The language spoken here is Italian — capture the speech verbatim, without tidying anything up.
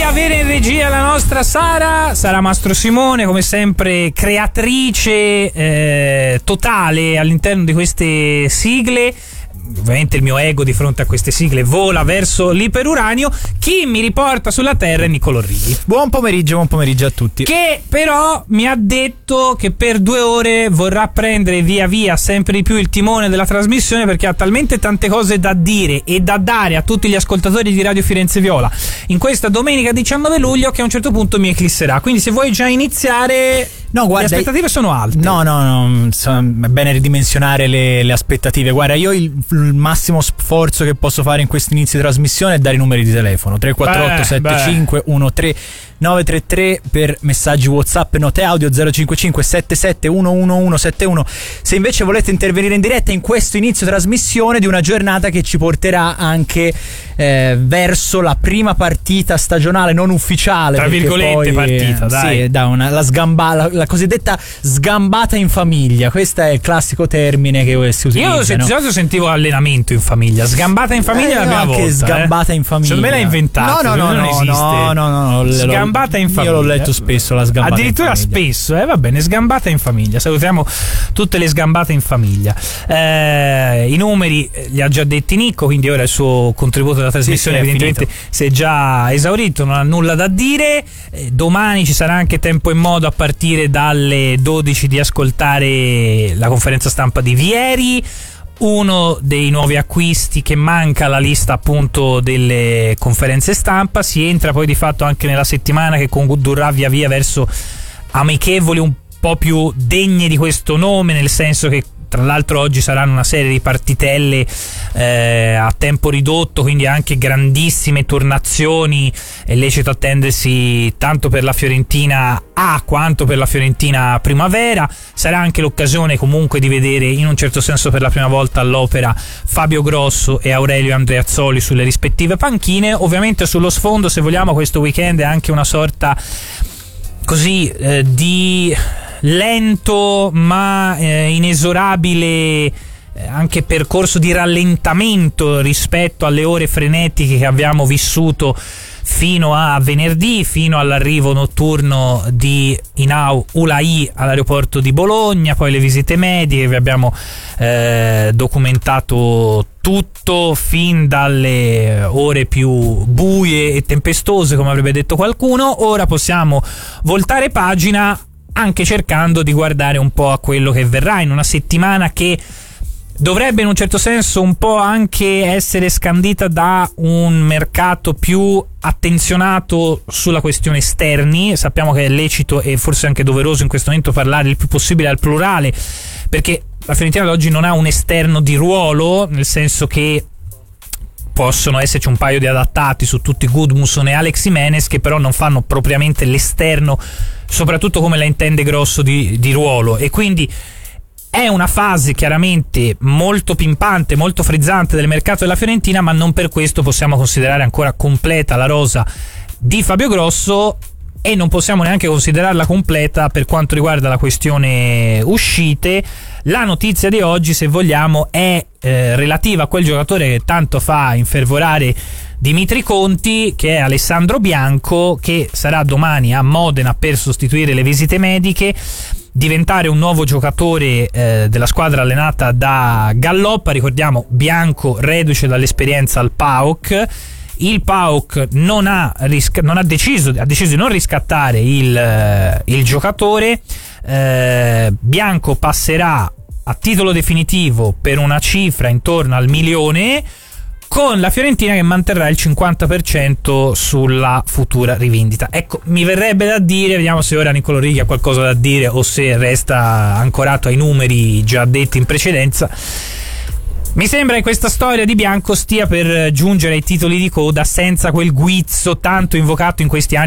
avere in regia la nostra Sara, Sara Mastro Simone, come sempre creatrice eh, totale all'interno di queste sigle. Ovviamente il mio ego di fronte a queste sigle vola verso l'iperuranio. Chi mi riporta sulla terra è Niccolò Righi. Buon pomeriggio, buon pomeriggio a tutti. Che però mi ha detto che per due ore vorrà prendere via via sempre di più il timone della trasmissione, perché ha talmente tante cose da dire e da dare a tutti gli ascoltatori di Radio Firenze Viola in questa domenica diciannove luglio, che a un certo punto mi eclisserà. Quindi se vuoi già iniziare... No, guarda, le aspettative sono alte. No, no, no, è bene ridimensionare le, le aspettative. Guarda, io il, il massimo sforzo che posso fare in questo inizio di trasmissione è dare i numeri di telefono: tre quattro otto sette cinque uno tre nove tre tre per messaggi WhatsApp e note audio, zero cinque cinque sette sette uno uno uno sette uno se invece volete intervenire in diretta in questo inizio trasmissione di una giornata che ci porterà anche eh, verso la prima partita stagionale non ufficiale, tra virgolette poi, partita, dai. Sì, da una, la sgamba, la, la cosiddetta sgambata in famiglia. Questo è il classico termine che si utilizza. Io se, no? sentivo allenamento in famiglia, sgambata in famiglia eh, è la prima no, volta. Sgambata eh. in famiglia. Secondo me l'hai inventato. No, no, no, non no, esiste. no, no, no, no, Sgambata in famiglia. Io l'ho letto spesso la sgambata. Addirittura in famiglia. spesso, eh, va bene, sgambata in famiglia. Salutiamo tutte le sgambate in famiglia. Eh, I numeri li ha già detti Nicco, quindi ora il suo contributo della trasmissione sì, sì, evidentemente si è già esaurito, non ha nulla da dire. Eh, domani ci sarà anche tempo e modo a partire dalle dodici di ascoltare la conferenza stampa di Vieri. Uno dei nuovi acquisti che manca alla lista appunto delle conferenze stampa. Si entra poi di fatto anche nella settimana che condurrà via via verso amichevoli un po' più degne di questo nome, nel senso che tra l'altro oggi saranno una serie di partitelle eh, a tempo ridotto, quindi anche grandissime turnazioni. È lecito attendersi tanto per la Fiorentina A quanto per la Fiorentina Primavera. Sarà anche l'occasione comunque di vedere in un certo senso per la prima volta all'opera Fabio Grosso e Aurelio Andreazzoli sulle rispettive panchine. Ovviamente sullo sfondo, se vogliamo, questo weekend è anche una sorta così eh, di lento ma eh, inesorabile eh, anche percorso di rallentamento rispetto alle ore frenetiche che abbiamo vissuto fino a venerdì, fino all'arrivo notturno di Inau Ulai all'aeroporto di Bologna, poi le visite mediche. Vi abbiamo eh, documentato tutto fin dalle ore più buie e tempestose, come avrebbe detto qualcuno. Ora possiamo voltare pagina, anche cercando di guardare un po' a quello che verrà in una settimana che dovrebbe in un certo senso un po' anche essere scandita da un mercato più attenzionato sulla questione esterni. Sappiamo che è lecito e forse anche doveroso in questo momento parlare il più possibile al plurale, perché la Fiorentina oggi non ha un esterno di ruolo, nel senso che possono esserci un paio di adattati su tutti Gudmundsson e Alex Jimenez, che però non fanno propriamente l'esterno, soprattutto come la intende Grosso, di, di ruolo. E quindi è una fase chiaramente molto pimpante, molto frizzante del mercato della Fiorentina, ma non per questo possiamo considerare ancora completa la rosa di Fabio Grosso, e non possiamo neanche considerarla completa per quanto riguarda la questione uscite. La notizia di oggi, se vogliamo, è eh, relativa a quel giocatore che tanto fa infervorare Dimitri Conti, che è Alessandro Bianco, che sarà domani a Modena per sostituire le visite mediche, diventare un nuovo giocatore eh, della squadra allenata da Galloppa. Ricordiamo, Bianco reduce dall'esperienza al P A O K. Il P A O K non ha, risca- non ha deciso ha deciso di non riscattare il, eh, il giocatore. eh, Bianco passerà a titolo definitivo per una cifra intorno al milione, con la Fiorentina che manterrà il cinquanta per cento sulla futura rivendita. Ecco, mi verrebbe da dire, vediamo se ora Niccolò Righi ha qualcosa da dire o se resta ancorato ai numeri già detti in precedenza. Mi sembra che questa storia di Bianco stia per giungere ai titoli di coda senza quel guizzo tanto invocato in questi anni